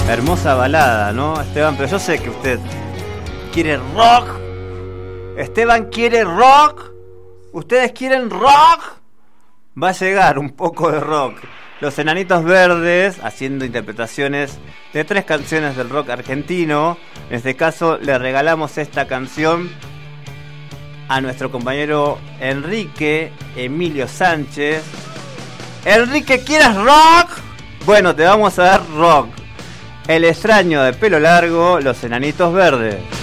Hermosa balada, ¿no, Esteban? Pero yo sé que usted quiere rock. Esteban quiere rock. ¿Ustedes quieren rock? Va a llegar un poco de rock. Los Enanitos Verdes haciendo interpretaciones de 3 canciones del rock argentino. En este caso le regalamos esta canción a nuestro compañero Enrique Emilio Sánchez. Enrique, ¿quieres rock? Bueno, te vamos a dar rock. El extraño de pelo largo, Los Enanitos Verdes.